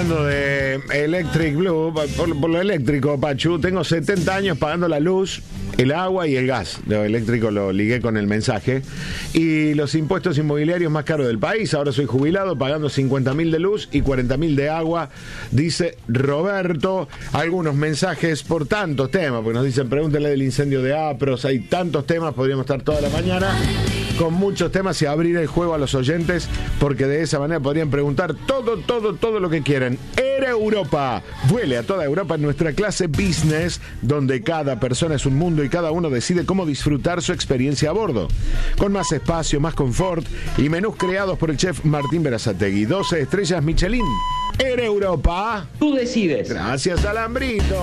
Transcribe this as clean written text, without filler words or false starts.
hablando de Electric Blue, por lo eléctrico, Pachu, tengo 70 años pagando la luz, el agua y el gas. Lo eléctrico lo ligué con el mensaje. Y los impuestos inmobiliarios más caros del país. Ahora soy jubilado pagando 50.000 de luz y 40.000 de agua, dice Roberto. Algunos mensajes por tantos temas, porque nos dicen, pregúntale del incendio de Apros. Hay tantos temas, podríamos estar toda la mañana con muchos temas y abrir el juego a los oyentes, porque de esa manera podrían preguntar todo lo que quieran. Era Europa. Vuele a toda Europa en nuestra clase business, donde cada persona es un mundo y cada uno decide cómo disfrutar su experiencia a bordo. Con más espacio, más confort y menús creados por el chef Martín Berazategui. 12 estrellas Michelin. Era Europa. Tú decides. Gracias, Alambrito.